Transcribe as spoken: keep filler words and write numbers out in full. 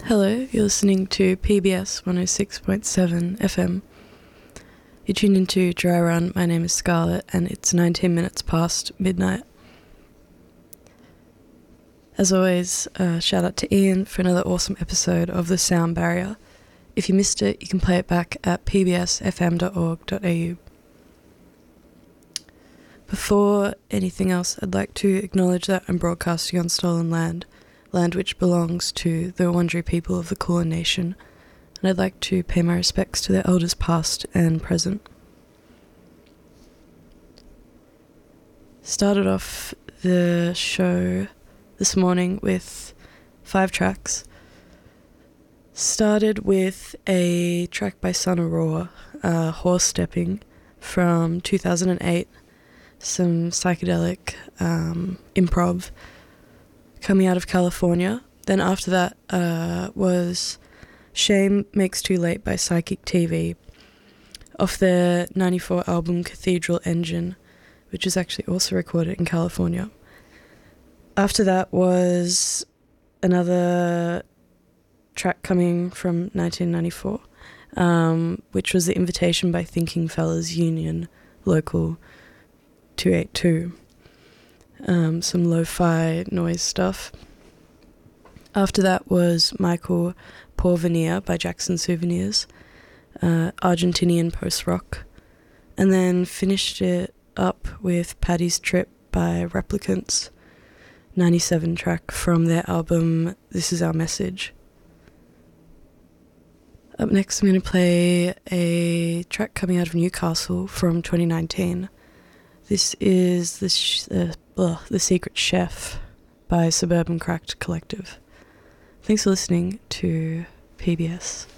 Hello, you're listening to P B S one oh six point seven F M. You're tuned into Dry Run. My name is Scarlett, and it's nineteen minutes past midnight. As always, uh, shout out to Ian for another awesome episode of The Sound Barrier. If you missed it, you can play it back at p b s f m dot org dot a u. Before anything else, I'd like to acknowledge that I'm broadcasting on stolen land, land which belongs to the Wurundjeri people of the Kulin Nation, and I'd like to pay my respects to their elders past and present. Started off the show this morning with five tracks. Started with a track by Sun Aurora, uh, Horse Stepping, from two thousand eight, some psychedelic um, improv coming out of California. Then after that uh, was Shame Makes Too Late by Psychic T V, off their ninety-four album Cathedral Engine, which is actually also recorded in California. After that was another track coming from nineteen ninety-four, um, which was The Invitation by Thinking Fellas Union, local two eighty-two. Um, some lo-fi noise stuff. After that was Michael Porvenir by Jackson Souvenirs, uh, Argentinian post-rock, and then finished it up with Paddy's Trip by Replicants, ninety-seven track from their album This Is Our Message. Up next I'm going to play a track coming out of Newcastle from twenty nineteen. This is the, sh- uh, ugh, the Secret Chef by Suburban Cracked Collective. Thanks for listening to P B S.